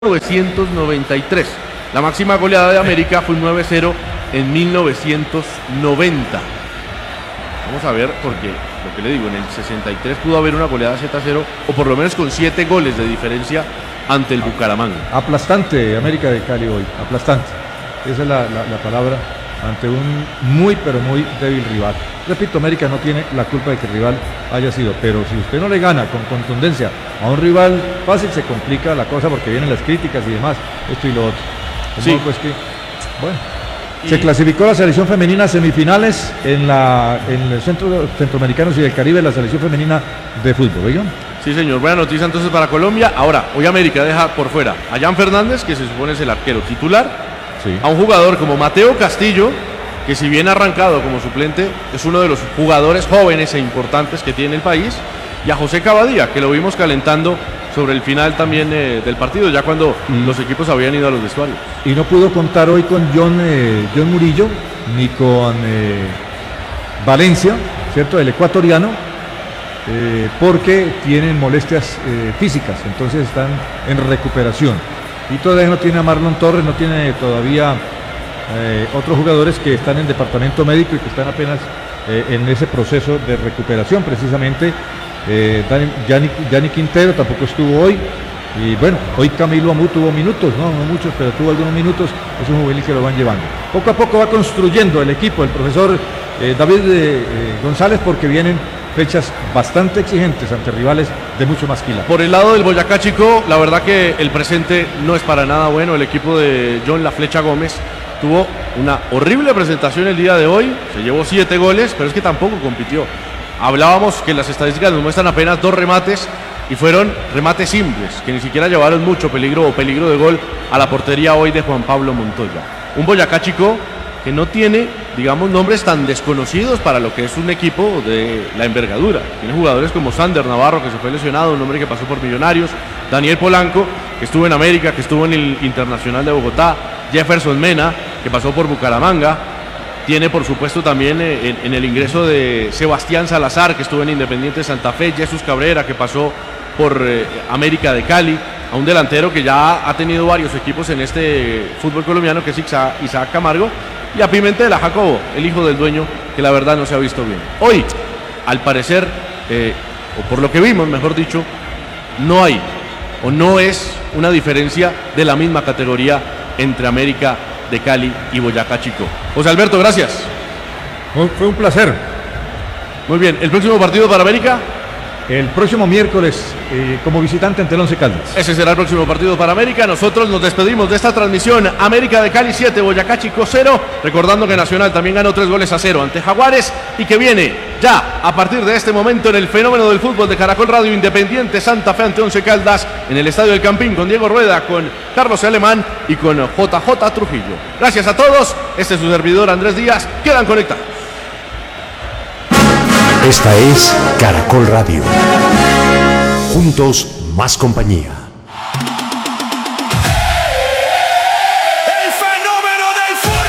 1993. La máxima goleada de América fue un 9-0 en 1990. Vamos a ver, porque lo que le digo, en el 63 pudo haber una goleada 7-0, o por lo menos con 7 goles de diferencia ante el Bucaramanga. Aplastante América de Cali hoy, aplastante. Esa es la palabra, ante un muy pero muy débil rival. Repito, América no tiene la culpa de que el rival haya sido, pero si usted no le gana con contundencia a un rival fácil, se complica la cosa porque vienen las críticas y demás, esto y lo otro. Sí. Pues que, bueno, se clasificó la selección femenina a semifinales en el Centro Centroamericanos y del Caribe, la selección femenina de fútbol, ¿oigan? Sí, señor, buena noticia entonces para Colombia. Ahora, hoy América deja por fuera a Jan Fernández, que se supone es el arquero titular, Sí. a un jugador como Mateo Castillo, que si bien ha arrancado como suplente, es uno de los jugadores jóvenes e importantes que tiene el país, y a José Cavadía, que lo vimos calentando sobre el final también del partido, ya cuando los equipos habían ido a los vestuarios. Y no pudo contar hoy con John Murillo, ni con Valencia, ¿cierto? El ecuatoriano, porque tienen molestias físicas, entonces están en recuperación. Y todavía no tiene a Marlon Torres, no tiene todavía otros jugadores que están en departamento médico y que están apenas en ese proceso de recuperación, precisamente. Yanni Quintero tampoco estuvo hoy. Y bueno, hoy Camilo Amú tuvo minutos, no muchos, pero tuvo algunos minutos. Es un juvenil que lo van llevando. Poco a poco va construyendo el equipo el profesor David González, porque vienen fechas bastante exigentes ante rivales de mucho más quila. Por el lado del Boyacá Chico, la verdad que el presente no es para nada bueno. El equipo de John La Flecha Gómez tuvo una horrible presentación el día de hoy, se llevó 7 goles, pero es que tampoco compitió. Hablábamos que las estadísticas nos muestran apenas 2 remates, y fueron remates simples, que ni siquiera llevaron mucho peligro o peligro de gol a la portería hoy de Juan Pablo Montoya. Un Boyacá Chico que no tiene, digamos, nombres tan desconocidos para lo que es un equipo de la envergadura. Tiene jugadores como Sander Navarro, que se fue lesionado, un hombre que pasó por Millonarios, Daniel Polanco, que estuvo en América, que estuvo en el Internacional de Bogotá, Jefferson Mena, que pasó por Bucaramanga. Tiene, por supuesto, también en el ingreso de Sebastián Salazar, que estuvo en Independiente Santa Fe, Jesús Cabrera, que pasó por América de Cali, a un delantero que ya ha tenido varios equipos en este fútbol colombiano, que es Isaac Camargo, y a Pimentel, a Jacobo, el hijo del dueño, que la verdad no se ha visto bien. Hoy, al parecer, o por lo que vimos, mejor dicho, no hay, o no es una diferencia de la misma categoría entre América de Cali y Boyacá Chico. José Alberto, gracias. Fue un placer. Muy bien, ¿el próximo partido para América? El próximo miércoles, como visitante ante el Once Caldas. Ese será el próximo partido para América. Nosotros nos despedimos de esta transmisión. América de Cali 7, Boyacá Chico 0. Recordando que Nacional también ganó 3-0 ante Jaguares, y que viene ya a partir de este momento en el fenómeno del fútbol de Caracol Radio, Independiente Santa Fe ante Once Caldas en el Estadio del Campín, con Diego Rueda, con Carlos Alemán y con JJ Trujillo. Gracias a todos. Este es su servidor Andrés Díaz. Quedan conectados. Esta es Caracol Radio. Juntos, más compañía.